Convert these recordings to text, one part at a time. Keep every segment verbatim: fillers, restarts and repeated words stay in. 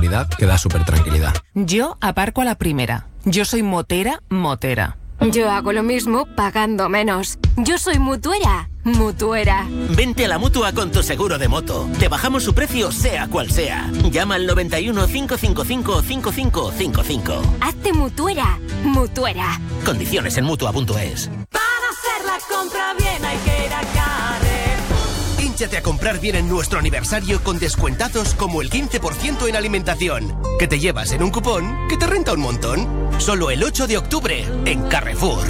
seguridad que da súper tranquilidad. Yo aparco a la primera. Yo soy motera, motera. Yo hago lo mismo pagando menos. Yo soy mutuera, mutuera. Vente a la Mutua con tu seguro de moto. Te bajamos su precio sea cual sea. Llama al noventa y uno, cinco cinco cinco, cinco cinco cinco cinco. Hazte mutuera, mutuera. Condiciones en mutua punto es. Para hacer la compra bien hay que ir a Carrefour. Hínchate a comprar bien en nuestro aniversario con descuentazos como el quince por ciento en alimentación, que te llevas en un cupón que te renta un montón. Solo el ocho de octubre en Carrefour.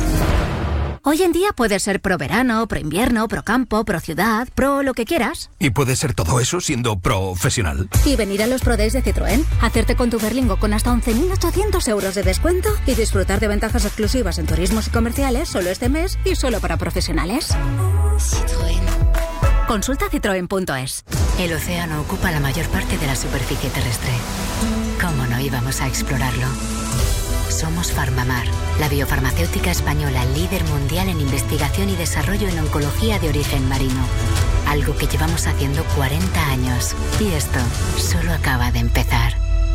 Hoy en día puedes ser pro verano, pro invierno, pro campo, pro ciudad, pro lo que quieras. Y puedes ser todo eso siendo profesional. Y venir a los Pro Days de Citroën, hacerte con tu Berlingo con hasta once mil ochocientos euros de descuento y disfrutar de ventajas exclusivas en turismos y comerciales solo este mes y solo para profesionales. Citroën. Consulta citroen punto es. El océano ocupa la mayor parte de la superficie terrestre. ¿Cómo no íbamos a explorarlo? Somos Farmamar, la biofarmacéutica española líder mundial en investigación y desarrollo en oncología de origen marino. Algo que llevamos haciendo cuarenta años. Y esto solo acaba de empezar.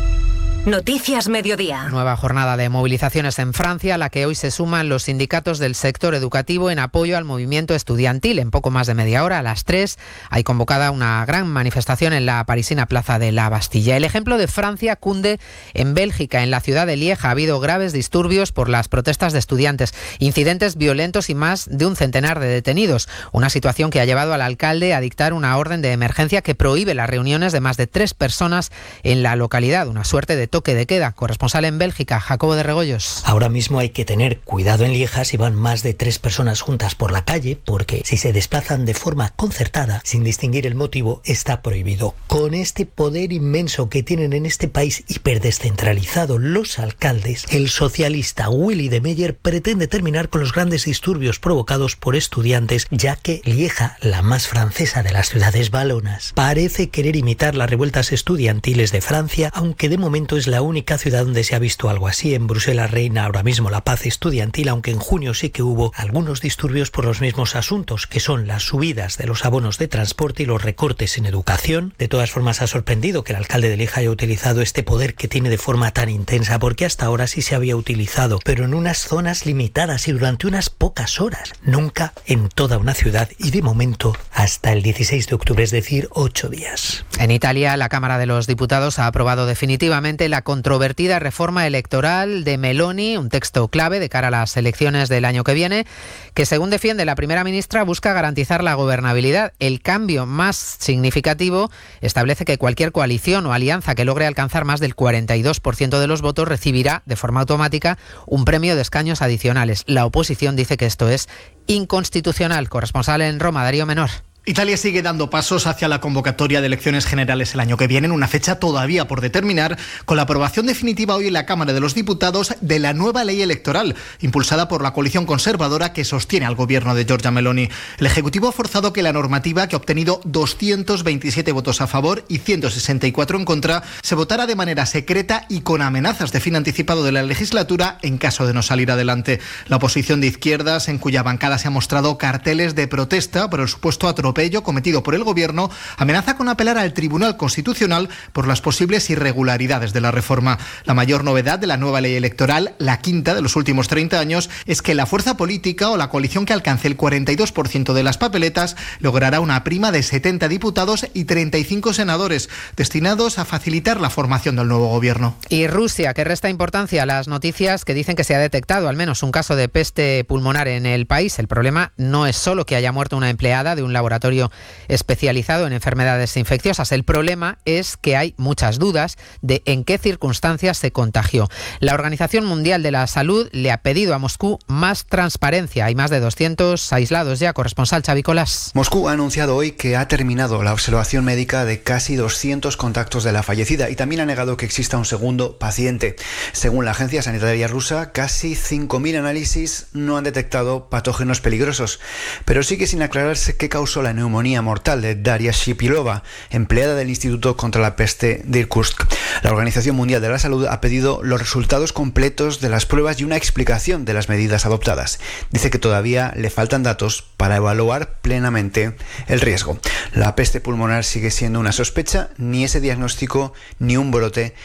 Noticias Mediodía. Nueva jornada de movilizaciones en Francia, a la que hoy se suman los sindicatos del sector educativo en apoyo al movimiento estudiantil. En poco más de media hora, a las tres, hay convocada una gran manifestación en la parisina Plaza de la Bastilla. El ejemplo de Francia cunde en Bélgica. En la ciudad de Lieja ha habido graves disturbios por las protestas de estudiantes, incidentes violentos y más de un centenar de detenidos. Una situación que ha llevado al alcalde a dictar una orden de emergencia que prohíbe las reuniones de más de tres personas en la localidad. Una suerte de toque de queda. Corresponsal en Bélgica, Jacobo de Regoyos. Ahora mismo hay que tener cuidado en Lieja si van más de tres personas juntas por la calle, porque si se desplazan de forma concertada, sin distinguir el motivo, está prohibido. Con este poder inmenso que tienen en este país hiperdescentralizado los alcaldes, el socialista Willy de Meyer pretende terminar con los grandes disturbios provocados por estudiantes, ya que Lieja, la más francesa de las ciudades valonas, parece querer imitar las revueltas estudiantiles de Francia, aunque de momento es la única ciudad donde se ha visto algo así. En Bruselas reina ahora mismo la paz estudiantil, aunque en junio sí que hubo algunos disturbios por los mismos asuntos, que son las subidas de los abonos de transporte y los recortes en educación. De todas formas, ha sorprendido que el alcalde de Lieja haya utilizado este poder que tiene de forma tan intensa, porque hasta ahora sí se había utilizado, pero en unas zonas limitadas y durante unas pocas horas, nunca en toda una ciudad, y de momento hasta el dieciséis de octubre, es decir, ocho días. En Italia, la Cámara de los Diputados ha aprobado definitivamente la controvertida reforma electoral de Meloni, un texto clave de cara a las elecciones del año que viene, que según defiende la primera ministra busca garantizar la gobernabilidad. El cambio más significativo establece que cualquier coalición o alianza que logre alcanzar más del cuarenta y dos por ciento de los votos recibirá de forma automática un premio de escaños adicionales. La oposición dice que esto es inconstitucional. Corresponsal en Roma, Darío Menor. Italia sigue dando pasos hacia la convocatoria de elecciones generales el año que viene, en una fecha todavía por determinar, con la aprobación definitiva hoy en la Cámara de los Diputados de la nueva ley electoral, impulsada por la coalición conservadora que sostiene al gobierno de Giorgia Meloni. El Ejecutivo ha forzado que la normativa, que ha obtenido doscientos veintisiete votos a favor y ciento sesenta y cuatro en contra, se votara de manera secreta y con amenazas de fin anticipado de la legislatura en caso de no salir adelante. La oposición de izquierdas, en cuya bancada se han mostrado carteles de protesta por el supuesto atropello cometido por el gobierno, amenaza con apelar al Tribunal Constitucional por las posibles irregularidades de la reforma. La mayor novedad de la nueva ley electoral, la quinta de los últimos treinta años, es que la fuerza política o la coalición que alcance el cuarenta y dos por ciento de las papeletas logrará una prima de setenta diputados y treinta y cinco senadores, destinados a facilitar la formación del nuevo gobierno. Y Rusia, que resta importancia a las noticias que dicen que se ha detectado al menos un caso de peste pulmonar en el país. El problema no es solo que haya muerto una empleada de un laboratorio especializado en enfermedades infecciosas. El problema es que hay muchas dudas de en qué circunstancias se contagió. La Organización Mundial de la Salud le ha pedido a Moscú más transparencia. Hay más de doscientos aislados ya. Corresponsal Xavi Colás. Moscú ha anunciado hoy que ha terminado la observación médica de casi doscientos contactos de la fallecida y también ha negado que exista un segundo paciente. Según la agencia sanitaria rusa, casi cinco mil análisis no han detectado patógenos peligrosos, pero sigue sin aclararse qué causó la neumonía mortal de Daria Shipilova, empleada del Instituto contra la Peste de Irkutsk. La Organización Mundial de la Salud ha pedido los resultados completos de las pruebas y una explicación de las medidas adoptadas. Dice que todavía le faltan datos para evaluar plenamente el riesgo. La peste pulmonar sigue siendo una sospecha, ni ese diagnóstico ni un brote